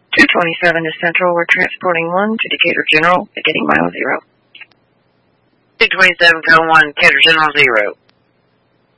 227 is Central. We're transporting 1 to Decatur General, beginning mile 0. 227, code 1, Decatur General 0.